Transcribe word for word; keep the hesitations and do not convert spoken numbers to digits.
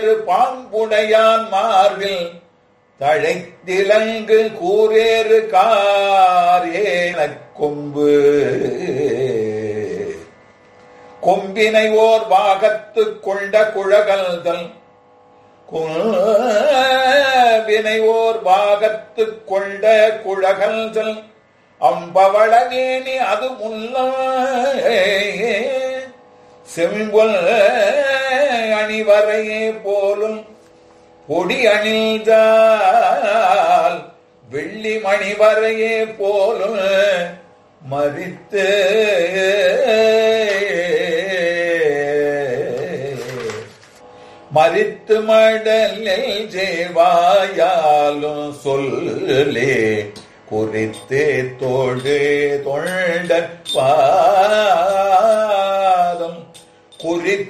பாம்புடையான் மார்பில் தழைத்திலங்கு கூரேறு காரேனக் கொம்பு கொம்பினை ஓர் பாகத்து கொண்ட குழகல்தல் கொம்பினை ஓர் பாகத்து கொண்ட குழகல்தல் அம்பவளவேணி அது முல்ல செம்பொல் அணிவரையே போலும் பொடி அணிந்தால் வெள்ளி மணிவரையே போலும் மறித்து மறித்து மடலில் ஜேவாயாலும் சொல்லே குறித்தே தோழே தொண்ட பாதம் குறித்து